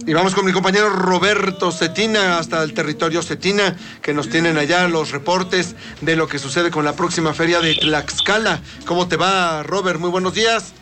Y vamos con mi compañero Roberto Cetina hasta el territorio Cetina, que nos tienen allá los reportes de lo que sucede con la próxima feria de Tlaxcala. ¿Cómo te va, Robert? Muy buenos días.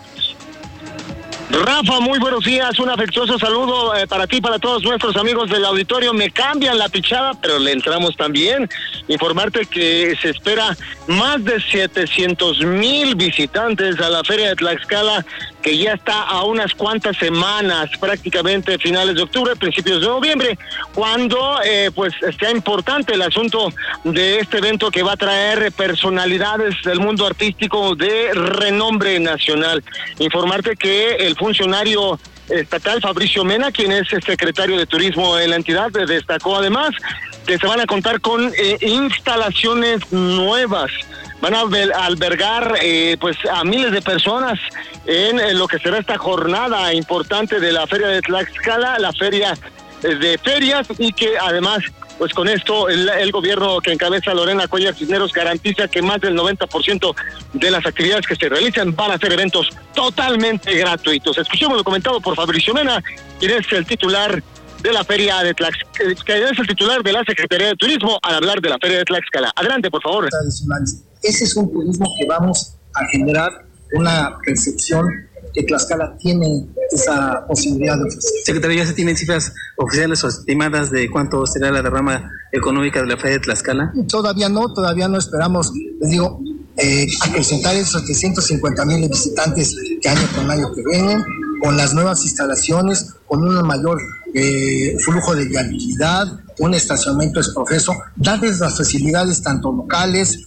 Rafa, muy buenos días, un afectuoso saludo para ti, para todos nuestros amigos del auditorio. Me cambian la pichada, pero le entramos también. Informarte que se espera más de 700,000 visitantes a la Feria de Tlaxcala, que ya está a unas cuantas semanas, prácticamente finales de octubre, principios de noviembre, cuando pues está importante el asunto de este evento que va a traer personalidades del mundo artístico de renombre nacional. Informarte que el funcionario estatal Fabricio Mena, quien es el secretario de Turismo en la entidad, destacó además que se van a contar con instalaciones nuevas. Van a albergar pues a miles de personas en lo que será esta jornada importante de la Feria de Tlaxcala, la feria de ferias, y que además pues con esto el gobierno que encabeza Lorena Cuellar Cisneros garantiza que más del 90% de las actividades que se realizan van a ser eventos totalmente gratuitos. Escuchemos lo comentado por Fabricio Mena, quien es el titular de la Feria de Tlaxcala, que es el titular de la Secretaría de Turismo, al hablar de la Feria de Tlaxcala. Adelante, por favor. Ese es un turismo que vamos a generar una percepción que Tlaxcala tiene esa posibilidad de ofrecer. Secretario, ¿ya se tienen cifras oficiales o estimadas de cuánto será la derrama económica de la Feria de Tlaxcala? Todavía no esperamos, les digo, acrecentar esos 750,000 visitantes que año con año que vienen, con las nuevas instalaciones, con un mayor flujo de viabilidad, un estacionamiento exprofeso, darles las facilidades tanto locales,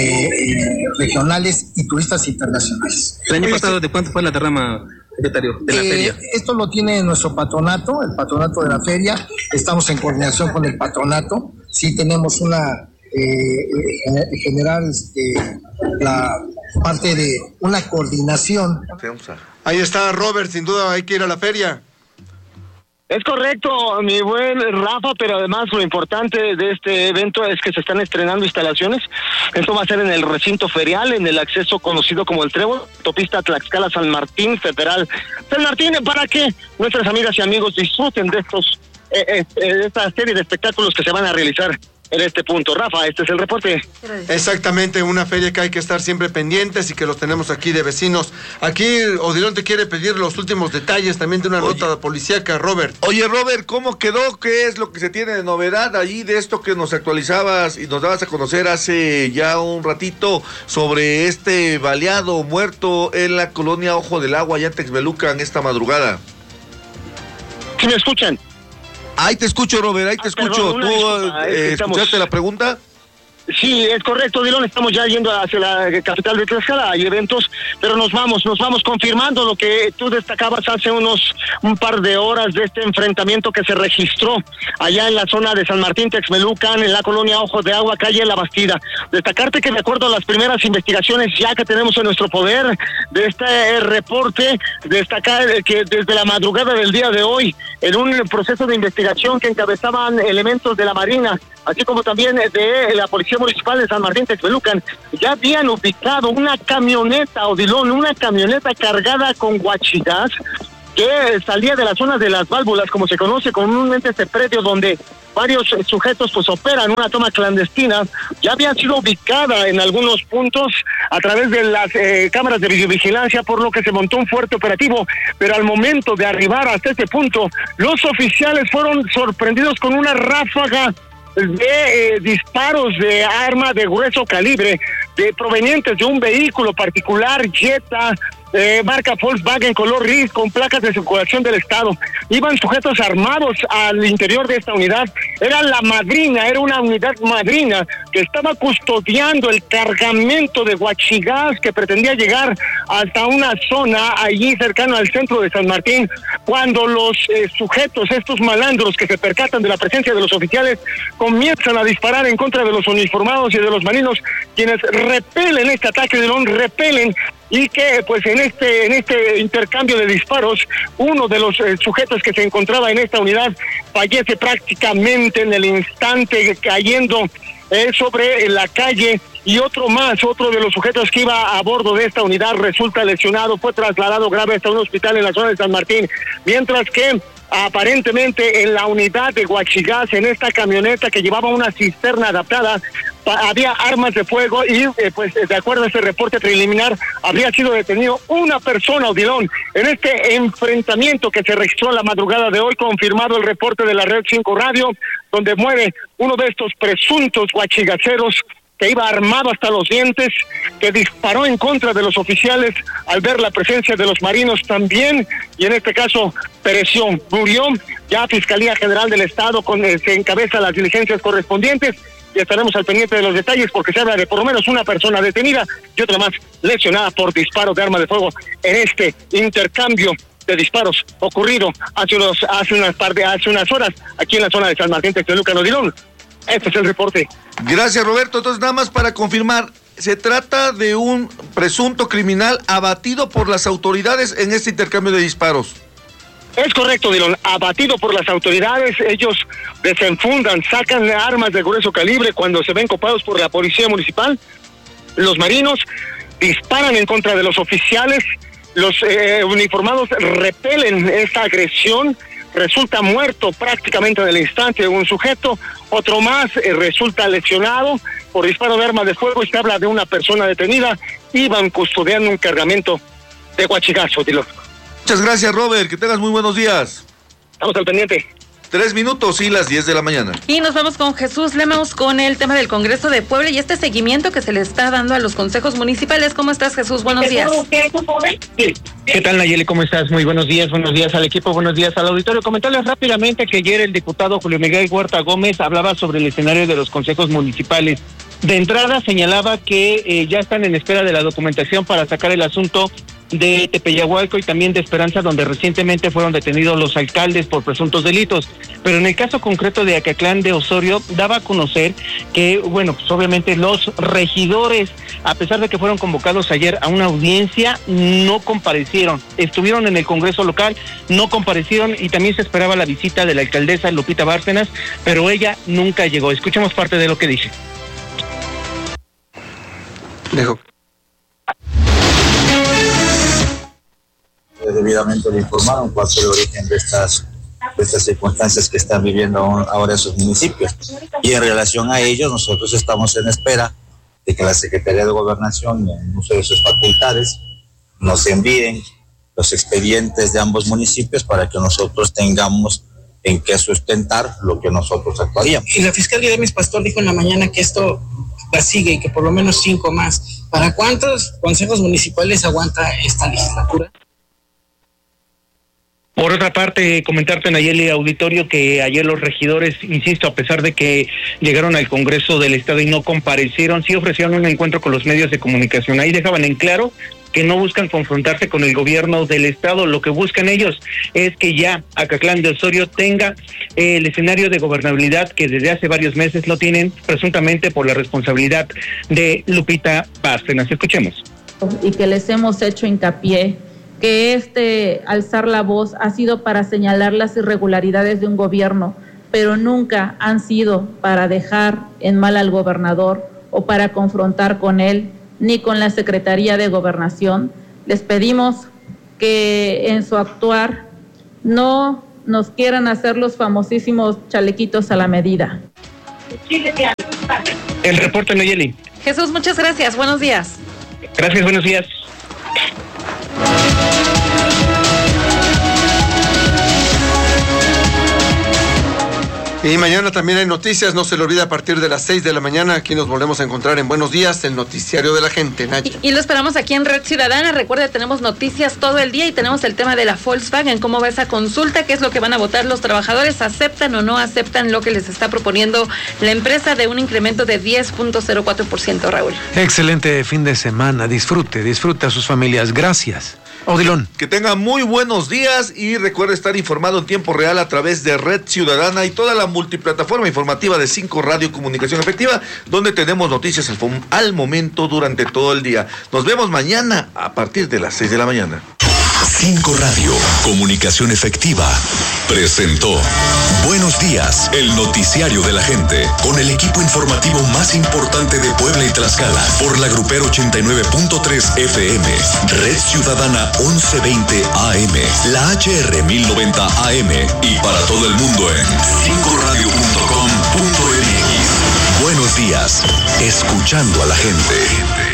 regionales y turistas internacionales. ¿El año pasado de cuánto fue la derrama, secretario, de la feria? Esto lo tiene nuestro patronato, el patronato de la feria. Estamos en coordinación con el patronato. Sí tenemos una generar la parte de una coordinación. Ahí está, Robert, sin duda hay que ir a la feria. Es correcto, mi buen Rafa, pero además lo importante de este evento es que se están estrenando instalaciones. Esto va a ser en el recinto ferial, en el acceso conocido como el Trébol, autopista Tlaxcala San Martín Federal. San Martín, para que nuestras amigas y amigos disfruten de esta serie de espectáculos que se van a realizar en este punto. Rafa, este es el reporte. Exactamente, una feria que hay que estar siempre pendientes y que los tenemos aquí de vecinos. Aquí Odilon te quiere pedir los últimos detalles también de una nota policíaca, Robert. Oye, Robert, ¿cómo quedó? ¿Qué es lo que se tiene de novedad allí de esto que nos actualizabas y nos dabas a conocer hace ya un ratito sobre este baleado muerto en la colonia Ojo del Agua, allá en Texmelucan, esta madrugada? ¿Sí me escuchan? Ahí te escucho, Robert, ahí te escucho. Perdón, ¿Tú escuchaste la pregunta? Sí, es correcto, Dilón, estamos ya yendo hacia la capital de Tlaxcala, hay eventos, pero nos vamos confirmando lo que tú destacabas hace un par de horas de este enfrentamiento que se registró allá en la zona de San Martín, Texmelucan, en la colonia Ojos de Agua, calle La Bastida. Destacarte que de acuerdo a las primeras investigaciones ya que tenemos en nuestro poder de este reporte, destacar que desde la madrugada del día de hoy, en un proceso de investigación que encabezaban elementos de la Marina, así como también de la Policía Municipal de San Martín Texmelucan, ya habían ubicado una camioneta, Odilon, una camioneta cargada con huachigas que salía de la zona de las válvulas, como se conoce comúnmente este predio donde varios sujetos pues operan una toma clandestina. Ya había sido ubicada en algunos puntos a través de las cámaras de videovigilancia, por lo que se montó un fuerte operativo, pero al momento de arribar hasta este punto, los oficiales fueron sorprendidos con una ráfaga de disparos de arma de grueso calibre provenientes de un vehículo particular Jetta marca Volkswagen color gris con placas de circulación del estado. Iban sujetos armados al interior de esta unidad. Era la madrina, era una unidad madrina que estaba custodiando el cargamento de huachigás que pretendía llegar hasta una zona allí cercano al centro de San Martín, cuando los sujetos, estos malandros que se percatan de la presencia de los oficiales, comienzan a disparar en contra de los uniformados y de los marinos, quienes repelen este ataque de León, repelen, y que pues en este intercambio de disparos, uno de los sujetos que se encontraba en esta unidad fallece prácticamente en el instante, cayendo sobre la calle, y otro de los sujetos que iba a bordo de esta unidad resulta lesionado, fue trasladado grave hasta un hospital en la zona de San Martín, mientras que Aparentemente en la unidad de Huachigás, en esta camioneta que llevaba una cisterna adaptada, había armas de fuego y pues de acuerdo a ese reporte preliminar habría sido detenido una persona, Odilón, en este enfrentamiento que se registró la madrugada de hoy, confirmado el reporte de la Red 5 Radio, donde muere uno de estos presuntos huachigaceros que iba armado hasta los dientes, que disparó en contra de los oficiales al ver la presencia de los marinos también, y en este caso pereció, murió. Ya Fiscalía General del Estado se encabeza las diligencias correspondientes y estaremos al pendiente de los detalles porque se habla de por lo menos una persona detenida y otra más lesionada por disparos de arma de fuego en este intercambio de disparos ocurrido hace unas horas aquí en la zona de San Martín Texmelucan, Odilón. Este es el reporte. Gracias, Roberto. Entonces, nada más para confirmar, se trata de un presunto criminal abatido por las autoridades en este intercambio de disparos. Es correcto, Dilon, abatido por las autoridades. Ellos desenfundan, sacan armas de grueso calibre cuando se ven copados por la policía municipal. Los marinos disparan en contra de los oficiales, los uniformados repelen esta agresión. Resulta muerto prácticamente del instante un sujeto, otro más resulta lesionado por disparo de arma de fuego y se habla de una persona detenida. Iban custodiando un cargamento de huachigazo, Dilon. Muchas gracias, Robert, que tengas muy buenos días. Estamos al pendiente. 3 minutos y las 10 de la mañana. Y nos vamos con Jesús Lemos con el tema del Congreso de Puebla y este seguimiento que se le está dando a los consejos municipales. ¿Cómo estás, Jesús? Buenos días. ¿Qué tal, Nayeli? ¿Cómo estás? Muy buenos días al equipo, buenos días al auditorio. Comentarles rápidamente que ayer el diputado Julio Miguel Huerta Gómez hablaba sobre el escenario de los consejos municipales. De entrada señalaba que ya están en espera de la documentación para sacar el asunto de Tepeyahualco y también de Esperanza, donde recientemente fueron detenidos los alcaldes por presuntos delitos. Pero en el caso concreto de Acatlán de Osorio, daba a conocer que, bueno, pues obviamente los regidores, a pesar de que fueron convocados ayer a una audiencia, no comparecieron. Estuvieron en el Congreso local, no comparecieron y también se esperaba la visita de la alcaldesa Lupita Bárcenas, pero ella nunca llegó. Escuchemos parte de lo que dice. Debidamente le informaron cuál fue el origen de estas circunstancias que están viviendo ahora esos municipios. Y en relación a ellos, nosotros estamos en espera de que la Secretaría de Gobernación, en uso de sus facultades, nos envíen los expedientes de ambos municipios para que nosotros tengamos en qué sustentar lo que nosotros actuaríamos. Y la fiscal Iramis Pastor dijo en la mañana que esto sigue y que por lo menos 5 más. ¿Para cuántos consejos municipales aguanta esta legislatura? Por otra parte, comentarte, Nayeli, auditorio, que ayer los regidores, insisto, a pesar de que llegaron al Congreso del Estado y no comparecieron, sí ofrecieron un encuentro con los medios de comunicación. Ahí dejaban en claro que no buscan confrontarse con el gobierno del Estado. Lo que buscan ellos es que ya Acatlán de Osorio tenga el escenario de gobernabilidad que desde hace varios meses lo tienen, presuntamente por la responsabilidad de Lupita Bárcenas. Escuchemos. Y que les hemos hecho hincapié que alzar la voz ha sido para señalar las irregularidades de un gobierno, pero nunca han sido para dejar en mal al gobernador o para confrontar con él, ni con la Secretaría de Gobernación. Les pedimos que en su actuar no nos quieran hacer los famosísimos chalequitos a la medida. El reporte, Nayeli. Jesús, muchas gracias. Buenos días. Gracias, buenos días. Y mañana también hay noticias, no se le olvide a partir de las 6 de la mañana, aquí nos volvemos a encontrar en Buenos Días, el noticiario de la gente, Nadia. Y lo esperamos aquí en Red Ciudadana. Recuerde, tenemos noticias todo el día y tenemos el tema de la Volkswagen, cómo va esa consulta, qué es lo que van a votar los trabajadores, aceptan o no aceptan lo que les está proponiendo la empresa de un incremento de 10.04%, Raúl. Excelente fin de semana, disfrute a sus familias, gracias. Odilon. Que tenga muy buenos días y recuerde estar informado en tiempo real a través de Red Ciudadana y toda la multiplataforma informativa de 5 Radio Comunicación Efectiva, donde tenemos noticias al momento durante todo el día. Nos vemos mañana a partir de las 6 de la mañana. 5 Radio, comunicación efectiva, presentó Buenos Días, el noticiario de la gente, con el equipo informativo más importante de Puebla y Tlaxcala, por la Grupero 89.3 FM, Red Ciudadana 1120 AM, la HR 1090 AM y para todo el mundo en 5radio.com.mx. Buenos días, escuchando a la gente.